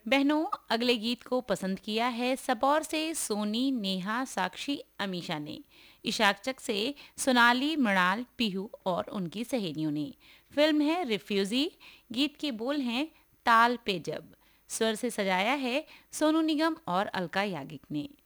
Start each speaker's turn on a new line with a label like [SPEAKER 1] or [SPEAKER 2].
[SPEAKER 1] बहनों, अगले गीत को पसंद किया है सबौर से सोनी, नेहा, साक्षी, अमीषा ने। इशाकचक से सोनाली, मृणाल, पीहू और उनकी सहेलियों ने। फिल्म है रिफ्यूजी। गीत के बोल हैं ताल पे जब। स्वर से सजाया है सोनू निगम और अलका याग्निक ने।